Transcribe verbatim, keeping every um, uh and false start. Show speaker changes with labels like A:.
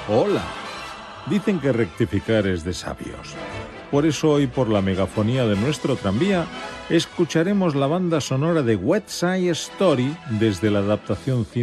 A: Hola. Dicen que rectificar es de sabios. Por eso hoy, por la megafonía de nuestro tranvía, escucharemos la banda sonora de West Side Story desde la adaptación